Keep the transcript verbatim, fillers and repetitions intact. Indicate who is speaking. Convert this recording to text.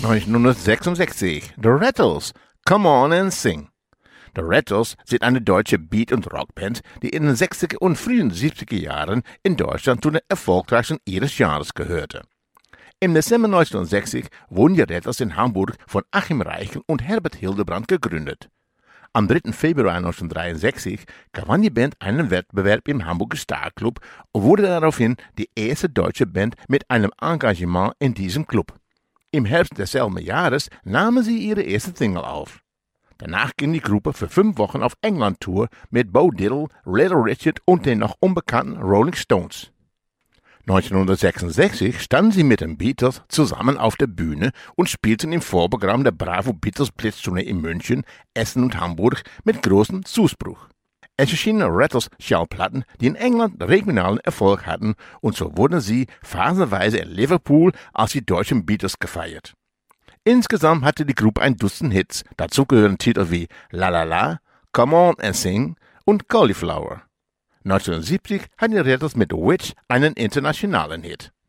Speaker 1: neunzehnhundertsechsundsechzig, The Rattles, Come On and Sing. The Rattles sind eine deutsche Beat- und Rockband, die in den sechziger und frühen siebziger Jahren in Deutschland zu den erfolgreichsten ihres Jahres gehörte. Im Dezember neunzehnhundertsechzig wurden die Rattles in Hamburg von Achim Reichel und Herbert Hildebrand gegründet. Am dritten Februar neunzehnhundertdreiundsechzig gewann die Band einen Wettbewerb im Hamburger Starclub und wurde daraufhin die erste deutsche Band mit einem Engagement in diesem Club. Im Herbst desselben Jahres nahmen sie ihre erste Single auf. Danach ging die Gruppe für fünf Wochen auf England-Tour mit Bo Diddley, Little Richard und den noch unbekannten Rolling Stones. neunzehnhundertsechsundsechzig standen sie mit den Beatles zusammen auf der Bühne und spielten im Vorprogramm der Bravo Beatles Blitztournee in München, Essen und Hamburg mit großem Zuspruch. Es erschienen Rattles Schallplatten, die in England regionalen Erfolg hatten, und so wurden sie phasenweise in Liverpool als die deutschen Beatles gefeiert. Insgesamt hatte die Gruppe ein Dutzend Hits, dazu gehören Titel wie La La La, Come On and Sing und Cauliflower. neunzehnhundertsiebzig hatten die Rattles mit Witch einen internationalen Hit.